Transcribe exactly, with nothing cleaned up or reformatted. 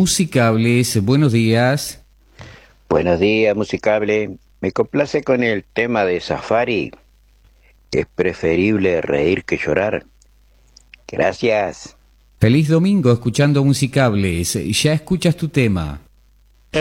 Musicables. Buenos días. Buenos días, Musicable. Me complace con el tema de Safari. Es preferible reír que llorar. Gracias. Feliz domingo escuchando Musicables. Ya escuchas tu tema.